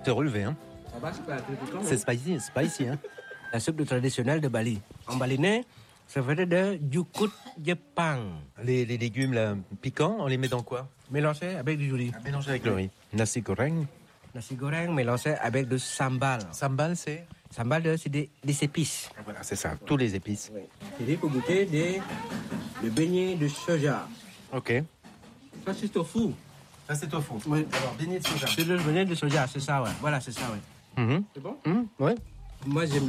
C'est relevé, hein. Ça va, c'est pas un truc comme C'est spicy, hein. la soupe traditionnelle de Bali. En balinais, ça veut dire de jukut Jepang. Les légumes là, piquants, on les met dans quoi? Mélangé avec du riz. Mélanger avec le riz. Nasi goreng. Nasi goreng mélangé avec du sambal. Sambal, c'est? Sambal, c'est des épices. Voilà, c'est ça, tous les épices. Oui. Et il faut goûter des beignets de soja. Ok. Ça, c'est tofu. Ça, c'est tofu. Oui. Alors, beignet de soja. C'est le beignet de soja, c'est ça, ouais. Voilà, c'est ça, ouais. Mhm. C'est bon? Ouais. Moi, j'aime